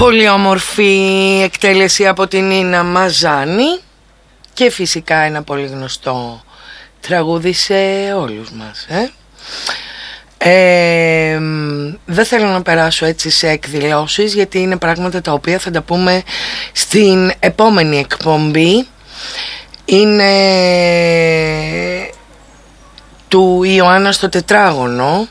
Πολύ όμορφη εκτέλεση από την Νίνα Μαζάνη και φυσικά ένα πολύ γνωστό τραγούδι σε όλους μας. Δεν θέλω να περάσω έτσι σε εκδηλώσεις, γιατί είναι πράγματα τα οποία θα τα πούμε στην επόμενη εκπομπή. Είναι του Ιωάννα στο Τετράγωνο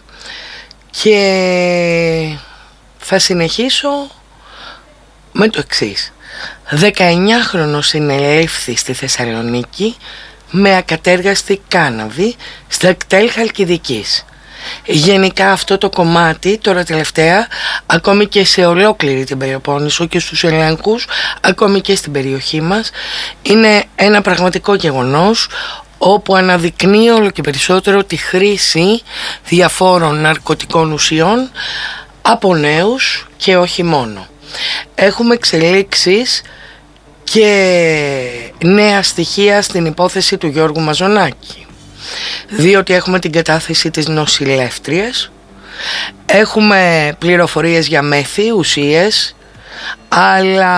και θα συνεχίσω με το εξής. 19χρονος συνελήφθη στη Θεσσαλονίκη με ακατέργαστη κάναβη στα κτέλ Χαλκιδικής. Γενικά αυτό το κομμάτι τώρα τελευταία, ακόμη και σε ολόκληρη την Πελοπόννησο και στους ελέγχους, ακόμη και στην περιοχή μας, είναι ένα πραγματικό γεγονός, όπου αναδεικνύει όλο και περισσότερο τη χρήση διαφόρων ναρκωτικών ουσιών από νέους και όχι μόνο. Έχουμε εξελίξεις και νέα στοιχεία στην υπόθεση του Γιώργου Μαζονάκη, διότι έχουμε την κατάθεση της νοσηλεύτριας, έχουμε πληροφορίες για μέθη, ουσίες, αλλά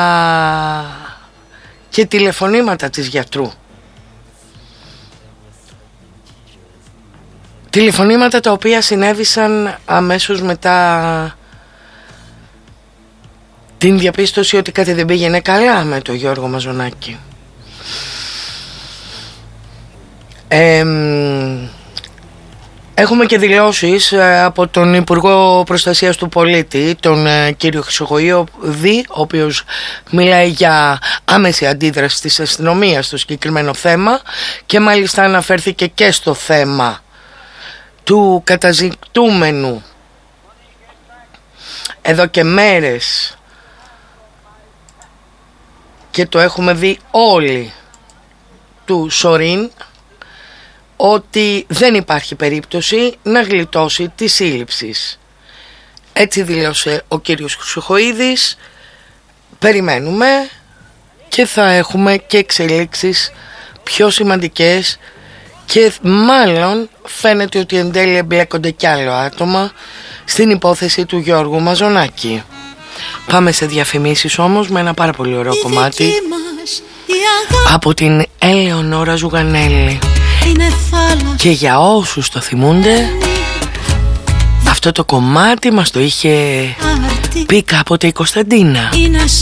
και τηλεφωνήματα της γιατρού. Τηλεφωνήματα τα οποία συνέβησαν αμέσως μετά την διαπίστωση ότι κάτι δεν πήγαινε καλά με τον Γιώργο Μαζονάκη. Έχουμε και δηλώσεις από τον Υπουργό Προστασίας του Πολίτη, τον κύριο Χρυσοχοΐδη, ο οποίος μιλάει για άμεση αντίδραση της αστυνομίας στο συγκεκριμένο θέμα και μάλιστα αναφέρθηκε και στο θέμα του καταζητούμενου εδώ και μέρες, και το έχουμε δει όλοι, του Σορίν, ότι δεν υπάρχει περίπτωση να γλιτώσει τη σύλληψη. Έτσι δήλωσε ο κύριος Χρυσοχοΐδης. Περιμένουμε και θα έχουμε και εξελίξεις πιο σημαντικές και μάλλον φαίνεται ότι εν τέλει εμπλέκονται κι άλλο άτομα στην υπόθεση του Γιώργου Μαζονάκη. Πάμε σε διαφημίσεις όμως με ένα πάρα πολύ ωραίο κομμάτι από την Ελεονόρα Ζουγανέλη. Και για όσους το θυμούνται, αυτό το κομμάτι μας το είχε πει κάποτε η Κωνσταντίνα.